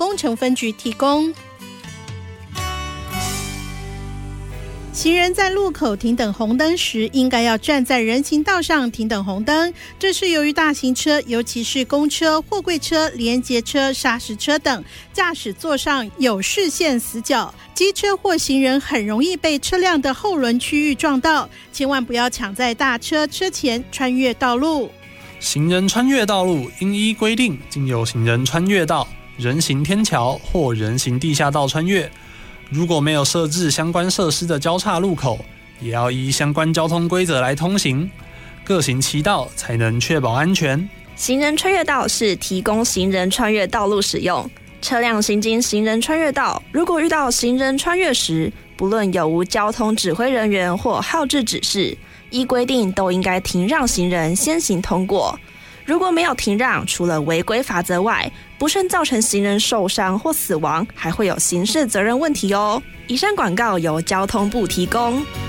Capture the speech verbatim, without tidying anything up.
工程分局提供。行人在路口停等红灯时，应该要站在人行道上停等红灯。这是由于大型车，尤其是公车、货柜车、联结车、砂石车等，驾驶座上有视线死角，机车或行人很容易被车辆的后轮区域撞到，千万不要抢在大车车前穿越道路。 行人穿越道路应依规定经由行人穿越道、人行天桥或人行地下道穿越。如果没有设置相关设施的交叉路口，也要依相关交通规则来通行，各行其道，才能确保安全。 行人穿越道是提供行人穿越道路使用，车辆行经行人穿越道，如果遇到行人穿越时，不论有无交通指挥人员或号志指示，依规定都应该停让行人先行通过。如果没有停让，除了违规罚则外，不慎造成行人受伤或死亡，还会有刑事责任问题哦。以上广告由交通部提供。